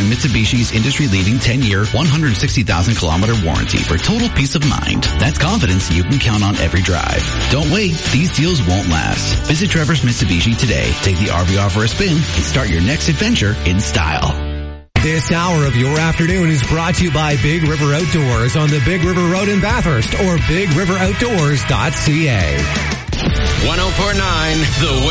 Mitsubishi's industry-leading 10-year, 160,000-kilometer warranty for total peace of mind. That's confidence you can count on every drive. Don't wait. These deals won't last. Visit Trevor's Mitsubishi today. Take the RV for a spin and start your next adventure in style. This hour of your afternoon is brought to you by Big River Outdoors on the Big River Road in Bathurst or BigRiverOutdoors.ca. 104.9 The